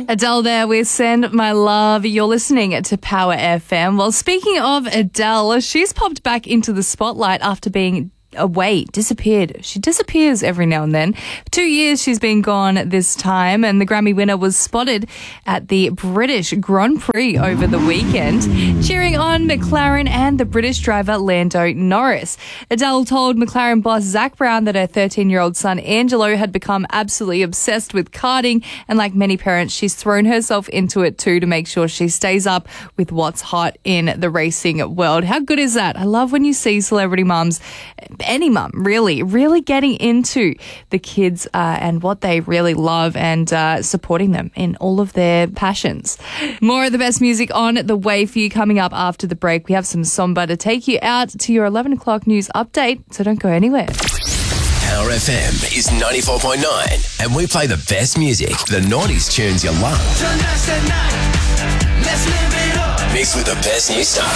Adele there with Send My Love. You're listening to Power FM. Well, speaking of Adele, she's popped back into the spotlight after being disappeared. She disappears every now and then. 2 years she's been gone this time, and the Grammy winner was spotted at the British Grand Prix over the weekend, cheering on McLaren and the British driver Lando Norris. Adele told McLaren boss Zach Brown that her 13-year-old son Angelo had become absolutely obsessed with karting, and like many parents, she's thrown herself into it too to make sure she stays up with what's hot in the racing world. How good is that? I love when you see celebrity mums, any mum, really getting into the kids and what they really love and supporting them in all of their passions. More of the best music on the way for you coming up after the break. We have some Somba to take you out to your 11 o'clock news update, so don't go anywhere. Power FM is 94.9 and we play the best music, the 90s tunes you love. Mixed with the best new stuff.